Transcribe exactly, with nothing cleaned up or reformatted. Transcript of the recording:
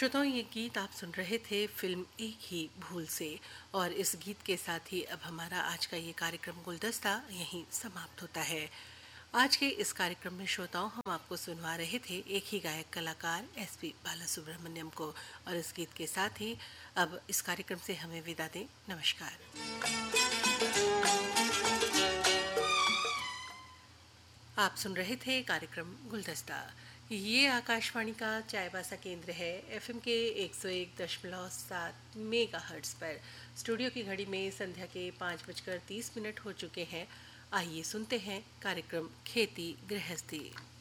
श्रोताओं, ये गीत आप सुन रहे थे फिल्म एक ही भूल से। और इस गीत के साथ ही अब हमारा आज का ये कार्यक्रम गुलदस्ता यहीं समाप्त होता है। आज के इस कार्यक्रम में श्रोताओं हम आपको सुनवा रहे थे एक ही गायक कलाकार एस पी बालासुब्रमण्यम को। और इस गीत के साथ ही अब इस कार्यक्रम से हमें विदा दें। नमस्कार। आप सुन रहे थे कार्यक्रम गुलदस्ता। ये आकाशवाणी का चायबासा केंद्र है एफएम के एक सौ एक दशमलव सात मेगा हर्ट्ज पर। स्टूडियो की घड़ी में संध्या के पाँच बजकर तीस मिनट हो चुके हैं। आइए सुनते हैं कार्यक्रम खेती गृहस्थी।